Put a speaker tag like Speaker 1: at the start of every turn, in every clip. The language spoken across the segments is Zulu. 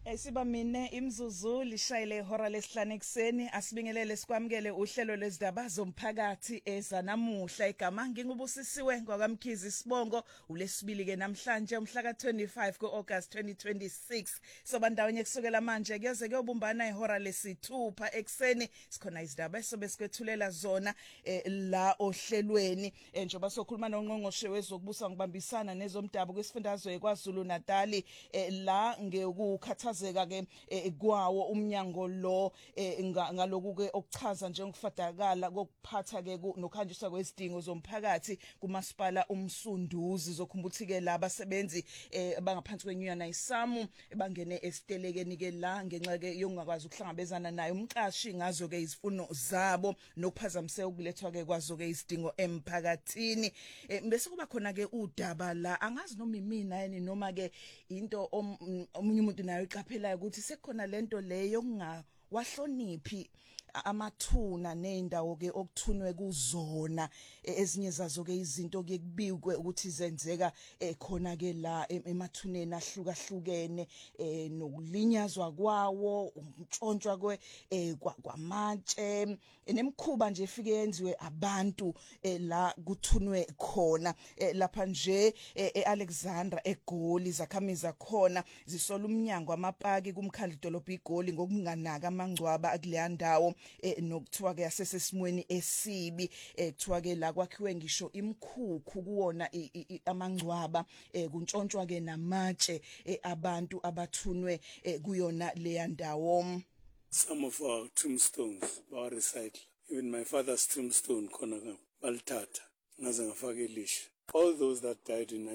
Speaker 1: Siba mine imzuzu lishayile ihora lesihlanu ekseni asibingelele sikwamukele uhlelo lwezindaba zomphakathi ezanamuhla igama ngingubusisiwe ngwakamkhizi Sibongo ulesibili ke namhlanje umhla ka25 kuAugust 2026 soba ndawonye kusukela manje kuyoze kuyobumbana ihora lesithupha ekseni sikhona izindaba esobe sikwethulela zona la ohlelweni njengoba sokhuluma noNgqongqoshe wezokubusa ngibambisana nezomdabu kwesifundazwe kwaZulu Natal la ngekukhathaza ke kwawo umnyango lo ngaloku ke okuchaza njengokufadakala kokuphatha ke nokhanjiswa kwezidingo zomphakathi kumasipala umsunduzi zokhumbuthi ke labasebenzi abangaphansi kwenyunyana isamu bangene esitelekeni ke la ngenxa ke yokungakwazi ukuhlangabezana naye umqashi ngazo ke izifuno zabo nokuphazamiseka ukulethwa ke kwazo ke izidingo emphakathini bese kuba khona ke udaba la angazi noma imina yini noma ke into omunye umuntu nayo phela ukuthi sekukhona lento leyo kungawahloniphi amathuna nendawo ke okuthunwe kuzona ezinye zazo ke izinto ke kubikwe ukuthi zenzeka khona ke la emathuneni ahlukahlukene nokulinyazwa kwawo umtshontshwa kwamatshe nemikhuba nje efike yenziwe abantu la kuthunwe khona lapha nje eAlexandra eGoli zakhamiza khona zisola umnyango amapaki kumkhandlu dolobha iGoli ngokunganaka amangcwaba akuleya ndawo nokuthiwa ke yasesesimweni esibi kuthiwa ke la kwakhiwe ngisho imkhukhu kuwona amangcwaba kuntshontswa ke namatshe abantu abathunwe kuyona leya ndawo.
Speaker 2: Some of our tombstones are recycled. Even my father's tombstone khona balithatha ngaze ngafaka elisha. All those that died in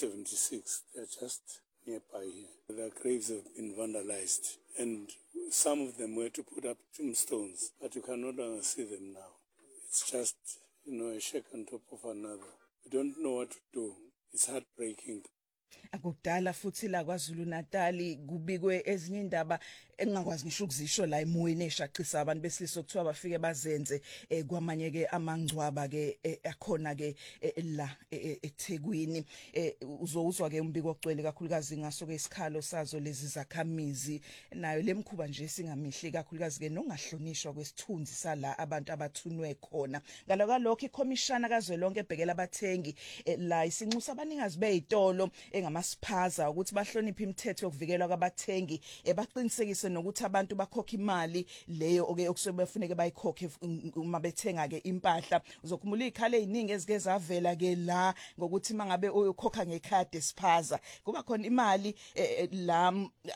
Speaker 2: 1976 they're just nearby here. Their graves have been vandalized and some of them were to put up tombstones, but you can no longer see them now. It's just, a shack on top of another. We don't know what to do. It's heartbreaking.
Speaker 1: Akudala futhi la kwaZulu Natal kubikwe ezinye indaba engakwazi ngisho ukuzisho la emoyeni eshaqisa abantu besilisa okuthiwa bafike bazenze kwamanye ke amangcwaba ke akhona ke la eThekwini uzowuzwa ke umbiko ogcwele kakhulukazi ngaso ke isikhalo sazo lezi zakhamizi nayo lemkhuba nje singamihle kakhulukazi ke nokungahlonishwa kwesithunzi sala abantu abathunwe khona ngalokho ikhomishana kazwelonke ebhekela abathengi la isinxusa abaningazi bezitolo engamasiphaza ukuthi bahloniphe imithetho yokuvikelwa kwabathengi baqinisekise nokuthi abantu bakhokha imali leyo okusobe bafuneke bayikhokhe uma bethenga ke impahla uzokhumula izikhalo eziningi ezike zavela ke la ngokuthi mangabe uyokhokha ngekhadi esiphaza kuba khona imali la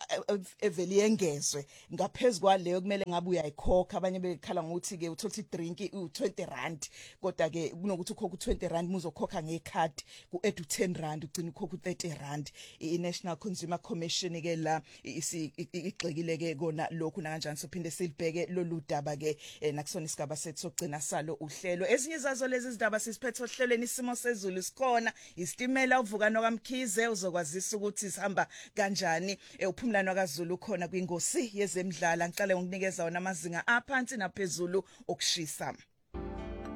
Speaker 1: eveli yengezwe ngaphezulu kwaleyo kumele ngabe uyayikhokha abanye bekhala ngokuthi ke uthola idrink u20 kodwa ke kunokuthi ukhokha u20 uzokhokha ngekhadi ku-add u10 ugcina ukhokha u30 iNational Consumer Commission ke la igxekile ke kona lokhu nakanjani sophinde silibheke lolu daba ke nakusona isigaba sethu sokugcina salo uhlelo ezinye zazo lezi izindaba sisiphethe ohlelweni isimo sezulu sikhona isitimela uvuka nokamkhize uzokwazisa ukuthi sihamba kanjani uphumlano kaZulu khona kwingosi yezemidlalo ngiqale ngokunikeza wona amazinga aphansi naphezulu okushisa.